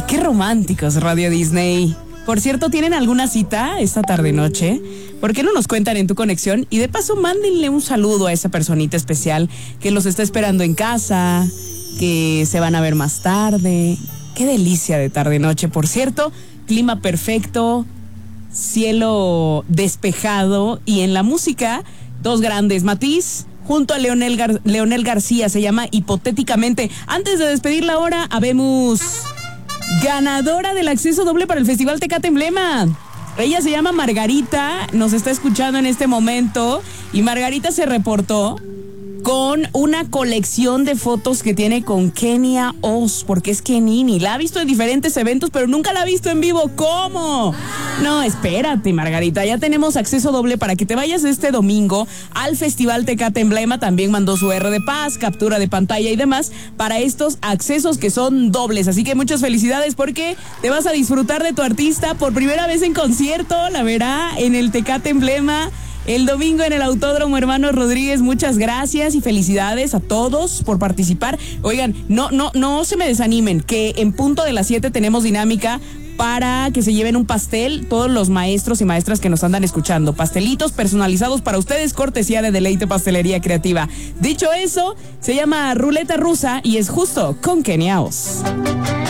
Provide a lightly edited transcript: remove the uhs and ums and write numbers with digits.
Qué románticos, Radio Disney. Por cierto, ¿tienen alguna cita esta tarde-noche? ¿Por qué no nos cuentan en Tu Conexión? Y de paso, mándenle un saludo a esa personita especial que los está esperando en casa, que se van a ver más tarde. Qué delicia de tarde-noche. Por cierto, clima perfecto, cielo despejado y en la música, dos grandes, Matiz junto a Leonel García, se llama Hipotéticamente. Antes de despedir la hora, habemos ganadora del acceso doble para el Festival Tecate Emblema. Ella se llama Margarita, nos está escuchando en este momento y Margarita se reportó con una colección de fotos que tiene con Kenia Oz, porque es Kenini. La ha visto en diferentes eventos, pero nunca la ha visto en vivo. ¿Cómo? No, espérate, Margarita. Ya tenemos acceso doble para que te vayas este domingo al Festival Tecate Emblema. También mandó su R de paz, captura de pantalla y demás para estos accesos que son dobles. Así que muchas felicidades porque te vas a disfrutar de tu artista por primera vez en concierto. La verá en el Tecate Emblema el domingo en el Autódromo Hermanos Rodríguez. Muchas gracias y felicidades a todos por participar. Oigan, no se me desanimen, que en punto de las 7 tenemos dinámica para que se lleven un pastel todos los maestros y maestras que nos andan escuchando. Pastelitos personalizados para ustedes, cortesía de Deleite Pastelería Creativa. Dicho eso, se llama Ruleta Rusa y es justo con Kenia Oz.